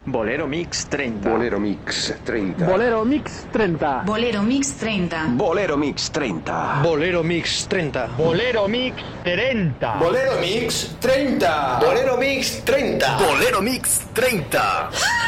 Bolero Mix 30. Bolero Mix 30. Bolero Mix 30. Bolero Mix 30. Bolero Mix 30. Bolero Mix 30. Bolero Mix 30. Bolero Mix 30. Bolero Mix 30. Bolero Mix 30.